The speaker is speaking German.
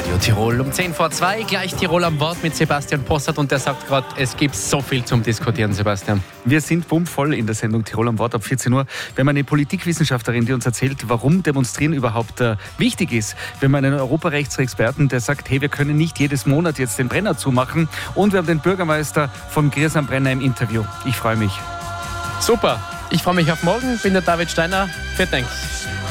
Radio Tirol um 10:02, gleich Tirol am Wort mit Sebastian Possart und der sagt gerade, es gibt so viel zum Diskutieren, Sebastian. Wir sind bummvoll in der Sendung Tirol am Wort ab 14 Uhr. Wir haben eine Politikwissenschaftlerin, die uns erzählt, warum Demonstrieren überhaupt wichtig ist. Wir haben einen Europarechtsexperten, der sagt, hey, wir können nicht jedes Monat jetzt den Brenner zumachen. Und wir haben den Bürgermeister vom Griers am Brenner im Interview. Ich freue mich. Super, ich freue mich auf morgen. Bin der David Steiner. Vielen Dank.